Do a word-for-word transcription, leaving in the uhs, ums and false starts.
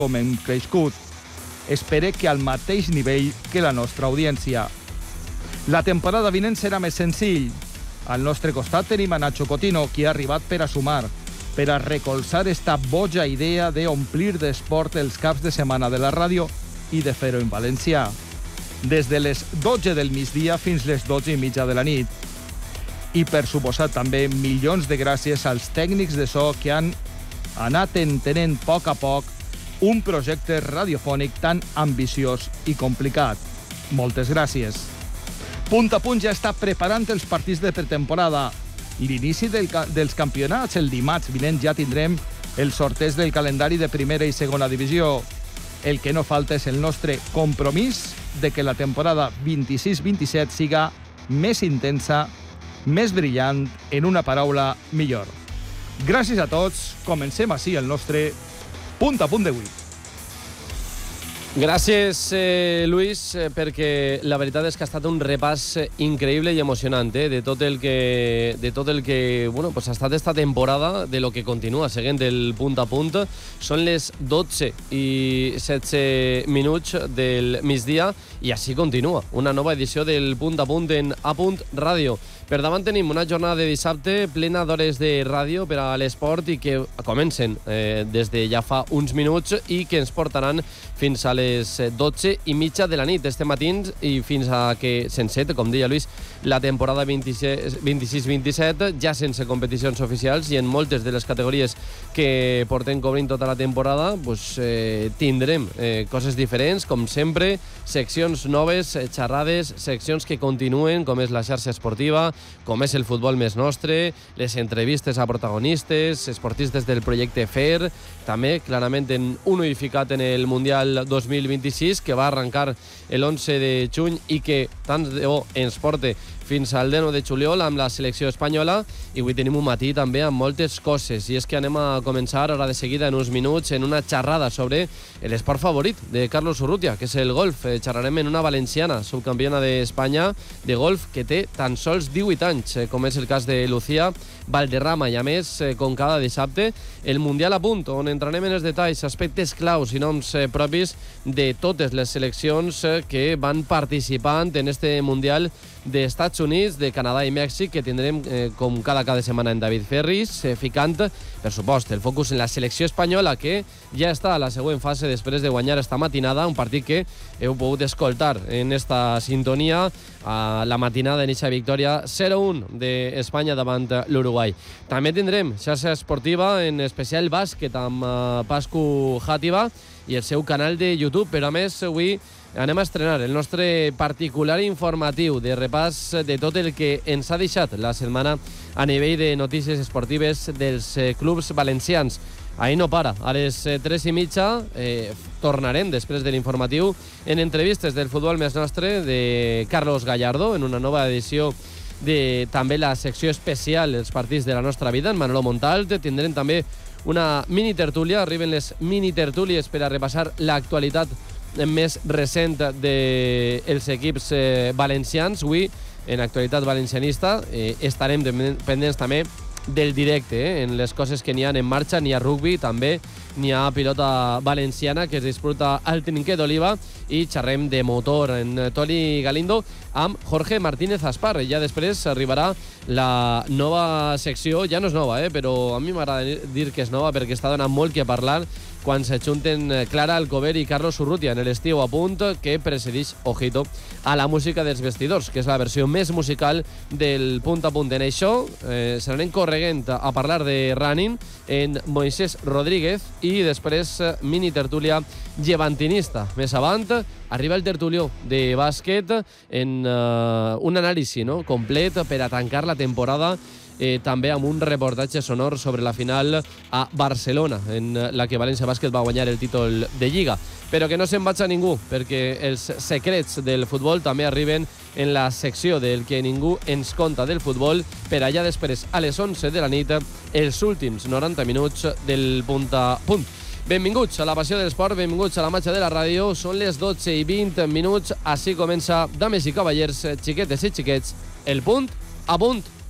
com hem crescut. Espero que al mateix nivell que la nostra audiència. La temporada vinent serà més senzill. Al nostre costat tenim a Nacho Cotino, qui ha arribat per a sumar, per a recolzar esta boja idea d'omplir d'esport els caps de setmana de la ràdio i de fer-ho en valencià. Des de les dotze del migdia fins les dotze i mitja de la nit. I, per suposat, també milions de gràcies als tècnics de so que han anat entenent a poc a poc un projecte radiofònic tan ambiciós i complicat. Moltes gràcies. Punt a Punt ja està preparant els partits de pretemporada. L'inici del, dels campionats. El dimarts vinent ja tindrem el sorteig del calendari de primera i segona divisió. El que no falta és el nostre compromís de que la temporada vint-i-sis vint-i-set siga més intensa, més brillant, en una paraula, millor. Gràcies a tots. Comencem així el nostre Punt a Punt d'avui. Gràcies, eh, Luis, eh, perquè la veritat és que ha estat un repàs increïble i emocionant eh, de tot el que, de tot el que bueno, pues ha estat esta temporada, de lo que continua seguint el Punt a Punt. Són les dotze i setze minuts del migdia i així continua una nova edició del Punt a Punt en A Punt Ràdio. Per davant tenim una jornada de dissabte plena d'hores de ràdio per a l'esport i que comencen eh, des de ja fa uns minuts i que ens portaran fins a les dotze i mitja de la nit este matí i fins a que s'enceta, com deia Luis, la temporada vint-i-sis vint-i-set, ja sense competicions oficials i en moltes de les categories que portem cobrint tota la temporada pues, eh, tindrem eh, coses diferents, com sempre, seccions noves, eh, xerrades, seccions que continuen, com és la xarxa esportiva, com és el futbol més nostre, les entrevistes a protagonistes, esportistes del projecte F E R, també clarament en un unificat en el Mundial dos mil vint-i-sis que va arrencar l'onze de juny i que tant de bo ens porte fins al dinou de juliol amb la selecció espanyola. I avui tenim un matí també amb moltes coses i és que anem a començar ara de seguida en uns minuts en una xerrada sobre l'esport favorit de Carlos Urrutia, que és el golf. Xerrarem en una valenciana subcampiona d'Espanya de golf que té tan sols divuit anys, com és el cas de Lucía Valderrama, i a més, com cada dissabte, el Mundial a Punt, on entrarem en els detalls, aspectes claus i noms propis de totes les seleccions que van participant en este Mundial d'Estats Units, de Canadà i Mèxic, que tindrem eh, com cada cada setmana en David Ferris, eh, ficant, per supost, el focus en la selecció espanyola, que ja està a la següent fase després de guanyar esta matinada, un partit que heu pogut escoltar en esta sintonia a la matinada en eixa victòria zero un d'Espanya davant l'Uruguai. També tindrem xarxa esportiva, en especial bàsquet, amb uh, Pascu Játiva i el seu canal de YouTube, però a més avui anem a estrenar el nostre particular informatiu de repàs de tot el que ens ha deixat la setmana a nivell de notícies esportives dels eh, clubs valencians. Ahí no para. A les eh, tres i mitja eh, tornarem després de l'informatiu en entrevistes del futbol més nostre de Carlos Gallardo en una nova edició de també la secció especial Els partits de la nostra vida en Manolo Montalt. Tindrem també una mini tertúlia, arriben les mini tertúlies per a repassar l'actualitat més recent dels equips eh, valencians. Avui, en actualitat valencianista, eh, estarem pendents també del directe, eh, en les coses que n'hi ha en marxa. N'hi ha rugby, també n'hi ha pilota valenciana que es disputa al Trinquet d'Oliva i xerrem de motor en Toni Galindo amb Jorge Martínez Aspar. Ja després arribarà la nova secció, ja no és nova, eh, però a mi m'agrada dir que és nova perquè està donant molt que parlar quan s'ajunten Clara Alcover i Carlos Urrutia en l'estiu a Punt, que precedeix, ojito, a la música dels vestidors, que és la versió més musical del Punt a Punt. En això eh, se n'anem correguent a parlar de running en Moisés Rodríguez i després mini tertúlia llevantinista. Més avant arriba el tertulió de bàsquet en uh, un anàlisi no? complet per a tancar la temporada, eh, també amb un reportatge sonor sobre la final a Barcelona, en la que València Bàsquet va guanyar el títol de Lliga. Però que no se'n vaig a ningú, perquè els secrets del futbol també arriben en la secció del que ningú ens conta del futbol, per allà després, a les onze de la nit, els últims noranta minuts del Punt a Punt. Benvinguts a la passió de l'esport, benvinguts a la matxa de la ràdio. Són les dotze i vint minuts, així comença, dames i cavallers, xiquetes i xiquets, el Punt a Punt.